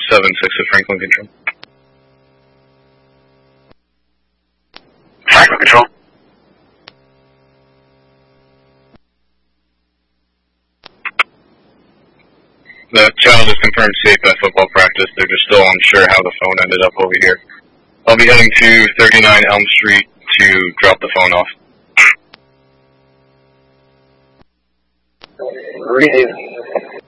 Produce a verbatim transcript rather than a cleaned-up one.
seven six at Franklin Control. Franklin Control. The child is confirmed safe at football practice. They're just still unsure how the phone ended up over here. I'll be heading to thirty-nine Elm Street to drop the phone off. Read